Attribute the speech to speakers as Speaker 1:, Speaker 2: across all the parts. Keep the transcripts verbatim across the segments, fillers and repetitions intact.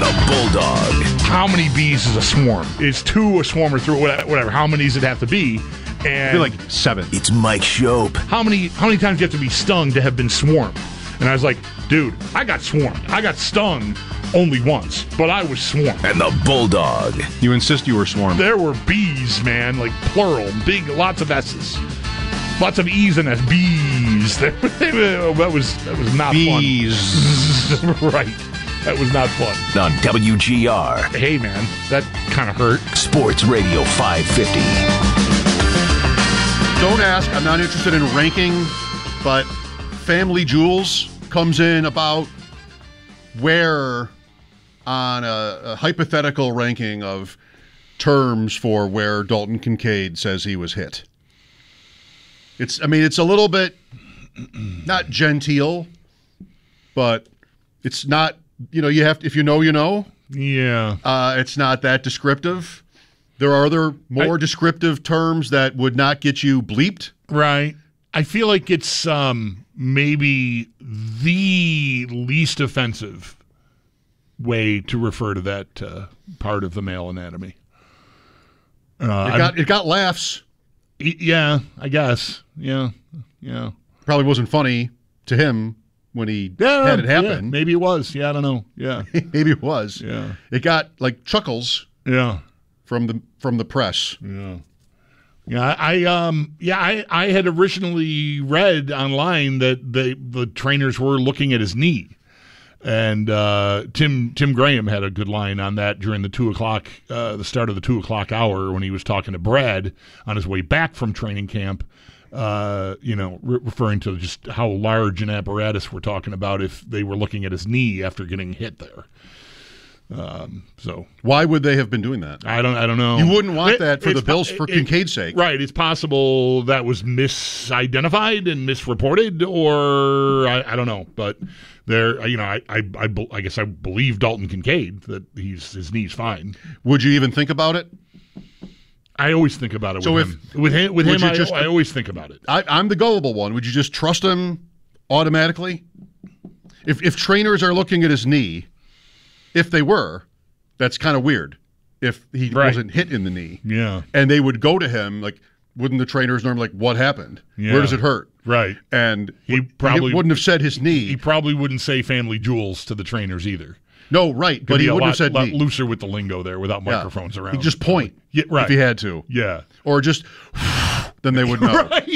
Speaker 1: the Bulldog.
Speaker 2: How many bees is a swarm? Is two a swarm or three? Whatever. How many does it have to be? And
Speaker 3: I feel like seven.
Speaker 1: It's Mike Shope.
Speaker 2: How many? How many times do you have to be stung to have been swarmed? And I was like, dude, I got swarmed. I got stung only once, but I was swarmed.
Speaker 1: And the Bulldog.
Speaker 3: You insist you were swarmed.
Speaker 2: There were bees, man, like plural, big, lots of S's, lots of E's and S's. Bees. that was that was not
Speaker 3: bees.
Speaker 2: fun. Right. That was not fun.
Speaker 1: On W G R.
Speaker 2: Hey, man, that kind of hurt.
Speaker 1: Sports Radio five fifty.
Speaker 3: Don't ask. I'm not interested in ranking, but Family Jewels comes in about where on a, a hypothetical ranking of terms for where Dalton Kincaid says he was hit. It's, I mean, it's a little bit not genteel, but it's not, you know, you have to, if you know, you know.
Speaker 2: Yeah.
Speaker 3: Uh, it's not that descriptive. There are other more I, descriptive terms that would not get you bleeped.
Speaker 2: Right. I feel like it's um, maybe the least offensive way to refer to that uh, part of the male anatomy. Uh,
Speaker 3: it got it got laughs.
Speaker 2: Yeah, I guess. Yeah, yeah.
Speaker 3: Probably wasn't funny to him when he
Speaker 2: yeah,
Speaker 3: had it happen.
Speaker 2: Yeah, maybe it was. Yeah, I don't know. Yeah,
Speaker 3: maybe it was.
Speaker 2: Yeah,
Speaker 3: it got like chuckles.
Speaker 2: Yeah,
Speaker 3: from the from the press.
Speaker 2: Yeah. Yeah, I um yeah, I, I had originally read online that the the trainers were looking at his knee. And uh, Tim Tim Graham had a good line on that during the two o'clock uh, the start of the two o'clock hour when he was talking to Brad on his way back from training camp. Uh, you know, re- referring to just how large an apparatus we're talking about if they were looking at his knee after getting hit there. Um, so
Speaker 3: why would they have been doing that?
Speaker 2: I don't. I don't know.
Speaker 3: You wouldn't want
Speaker 2: it,
Speaker 3: that for the Bills for it, Kincaid's sake,
Speaker 2: right? It's possible that was misidentified and misreported, or I, I don't know. But there, you know, I, I, I, I guess I believe Dalton Kincaid that he's his knee's fine.
Speaker 3: Would you even think about it?
Speaker 2: I always think about it.
Speaker 3: So
Speaker 2: with
Speaker 3: if
Speaker 2: him. with him, with him, I,
Speaker 3: just,
Speaker 2: I always think about it.
Speaker 3: I, I'm the gullible one. Would you just trust him automatically? If if trainers are looking at his knee. If they were, that's kind of weird. If he
Speaker 2: right.
Speaker 3: wasn't hit in the knee.
Speaker 2: Yeah.
Speaker 3: And they would go to him, like, wouldn't the trainers normally, like, what happened?
Speaker 2: Yeah.
Speaker 3: Where does it hurt?
Speaker 2: Right.
Speaker 3: And
Speaker 2: he
Speaker 3: w-
Speaker 2: probably
Speaker 3: he wouldn't have said his knee.
Speaker 2: He probably wouldn't say Family Jewels to the trainers either.
Speaker 3: No, right.
Speaker 2: Could
Speaker 3: but he wouldn't
Speaker 2: lot,
Speaker 3: have said
Speaker 2: lot
Speaker 3: knee.
Speaker 2: looser with the lingo there without
Speaker 3: yeah.
Speaker 2: microphones around.
Speaker 3: He'd just point
Speaker 2: yeah, right.
Speaker 3: if he had to.
Speaker 2: Yeah.
Speaker 3: Or just, then they would know.
Speaker 2: Right.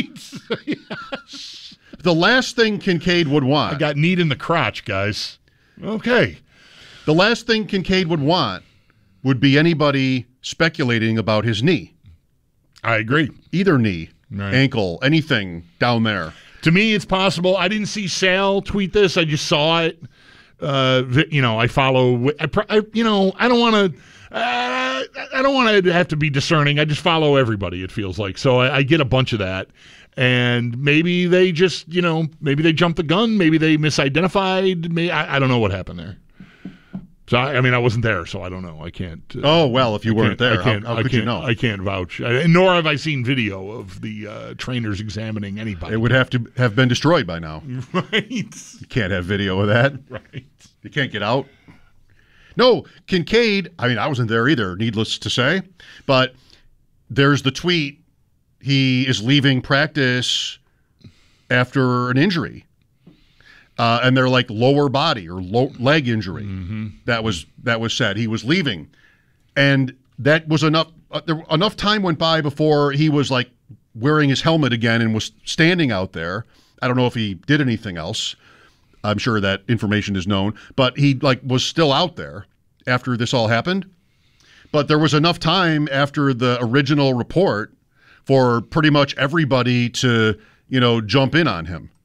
Speaker 2: Yes.
Speaker 3: The last thing Kincaid would want.
Speaker 2: I got kneed in the crotch, guys. Okay.
Speaker 3: The last thing Kincaid would want would be anybody speculating about his knee.
Speaker 2: I agree.
Speaker 3: Either knee,
Speaker 2: right.
Speaker 3: ankle, anything down there.
Speaker 2: To me, it's possible. I didn't see Sal tweet this. I just saw it. Uh, you know, I follow. I, I you know, I don't want to. Uh, I don't want to have to be discerning. I just follow everybody. It feels like so. I, I get a bunch of that. And maybe they just, you know, maybe they jumped the gun. Maybe they misidentified. Maybe, I, I don't know what happened there. So, I, I mean, I wasn't there, so I don't know. I can't. Uh,
Speaker 3: oh, well, if you
Speaker 2: I
Speaker 3: weren't there,
Speaker 2: I can't,
Speaker 3: how, how
Speaker 2: I
Speaker 3: could
Speaker 2: can't,
Speaker 3: you know?
Speaker 2: I can't vouch. I, nor have I seen video of the uh, trainers examining anybody.
Speaker 3: It would have to have been destroyed by now.
Speaker 2: Right.
Speaker 3: You can't have video of that.
Speaker 2: Right.
Speaker 3: You can't get out. No, Kincaid, I mean, I wasn't there either, needless to say. But there's the tweet. He is leaving practice after an injury. Uh, and they're like lower body or low, leg injury.
Speaker 2: Mm-hmm.
Speaker 3: That was that was said. He was leaving. And that was enough. Uh, there, enough time went by before he was like wearing his helmet again and was standing out there. I don't know if he did anything else. I'm sure that information is known. But he like was still out there after this all happened. But there was enough time after the original report for pretty much everybody to, you know, jump in on him.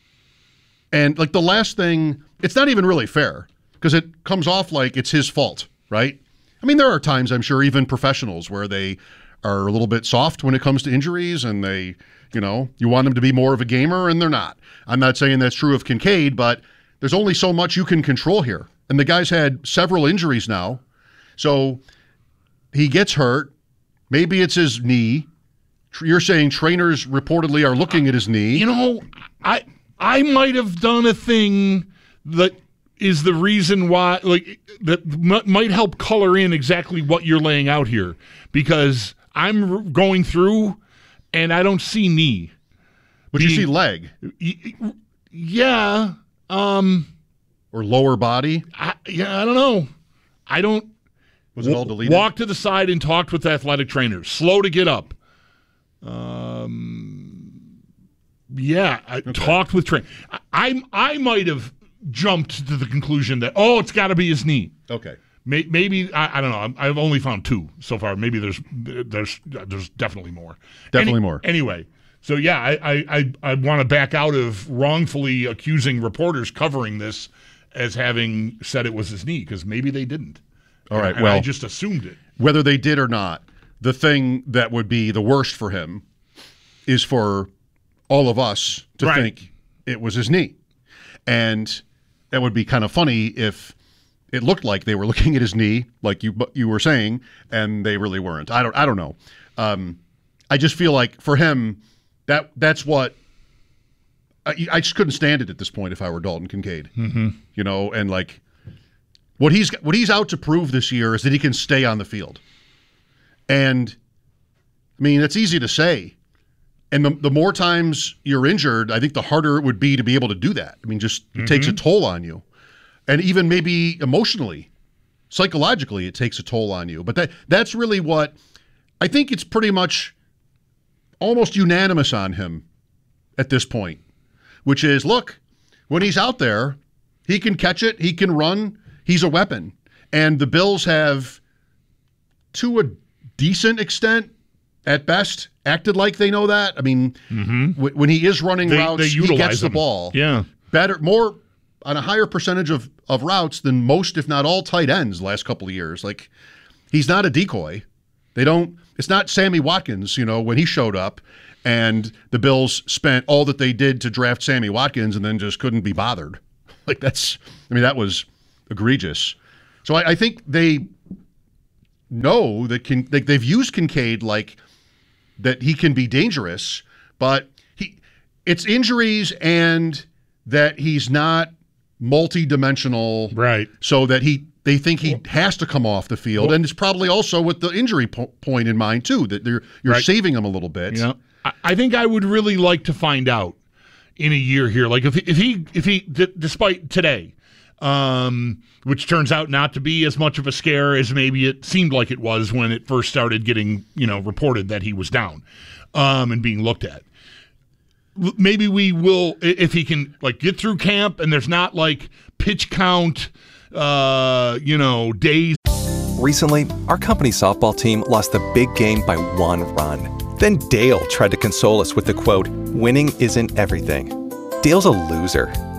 Speaker 3: And like the last thing, it's not even really fair because it comes off like it's his fault, right? I mean, there are times, I'm sure, even professionals where they are a little bit soft when it comes to injuries and they, you know, you want them to be more of a gamer and they're not. I'm not saying that's true of Kincaid, but there's only so much you can control here. And the guy's had several injuries now. So he gets hurt. Maybe it's his knee. You're saying trainers reportedly are looking at his knee.
Speaker 2: You know, I I might have done a thing that is the reason why, like, that m- might help color in exactly what you're laying out here, because I'm r- going through and I don't see knee.
Speaker 3: But
Speaker 2: the,
Speaker 3: you see leg.
Speaker 2: Y- yeah. Um,
Speaker 3: or lower body.
Speaker 2: I, yeah, I don't know. I don't.
Speaker 3: Was it all deleted?
Speaker 2: Walked to the side and talked with athletic trainers. Slow to get up. Um, yeah, I okay. talked with trainers. I, I I might have jumped to the conclusion that, oh, it's got to be his knee.
Speaker 3: Okay.
Speaker 2: May, maybe, I, I don't know. I've only found two so far. Maybe there's there's there's definitely more.
Speaker 3: Definitely
Speaker 2: Any,
Speaker 3: more.
Speaker 2: Anyway, so yeah, I I, I, I want to back out of wrongfully accusing reporters covering this as having said it was his knee, because maybe they didn't.
Speaker 3: All right,
Speaker 2: and
Speaker 3: well.
Speaker 2: I just assumed it.
Speaker 3: Whether they did or not, the thing that would be the worst for him is for all of us to
Speaker 2: right.
Speaker 3: think it was his knee. And that would be kind of funny if it looked like they were looking at his knee, like you you were saying, and they really weren't. I don't I don't know. Um, I just feel like for him, that that's what I, I just couldn't stand it at this point if I were Dalton Kincaid.
Speaker 2: Mm-hmm.
Speaker 3: You know, and like what he's what he's out to prove this year is that he can stay on the field. And I mean, it's easy to say. And the, the more times you're injured, I think the harder it would be to be able to do that. I mean, just it mm-hmm. takes a toll on you. And even maybe emotionally, psychologically, it takes a toll on you. But that that's really what I think it's pretty much almost unanimous on him at this point, which is, look, when he's out there, he can catch it, he can run, he's a weapon. And the Bills have, to a decent extent, at best, acted like they know that. I mean,
Speaker 2: mm-hmm.
Speaker 3: w- when he is running
Speaker 2: they,
Speaker 3: routes,
Speaker 2: they
Speaker 3: he gets the
Speaker 2: them.
Speaker 3: ball.
Speaker 2: Yeah.
Speaker 3: Better, more, on a higher percentage of, of routes than most, if not all, tight ends the last couple of years. Like, he's not a decoy. They don't, it's not Sammy Watkins, you know, when he showed up and the Bills spent all that they did to draft Sammy Watkins and then just couldn't be bothered. Like, that's, I mean, that was egregious. So I, I think they know that can, like, they've used Kincaid like that he can be dangerous, but he, it's injuries and that he's not multi-dimensional,
Speaker 2: right? So
Speaker 3: that he they think he has to come off the field, well, and it's probably also with the injury po- point in mind too, that you're you're right. saving him a little bit.
Speaker 2: Yeah, I, I think I would really like to find out in a year here, like if if he if he d- despite today, um, which turns out not to be as much of a scare as maybe it seemed like it was when it first started getting, you know, reported that he was down, um, and being looked at. Maybe we will, if he can, like, get through camp and there's not, like, pitch count, uh, you know, days.
Speaker 4: Recently, our company softball team lost the big game by one run. Then Dale tried to console us with the quote, "Winning isn't everything." Dale's a loser,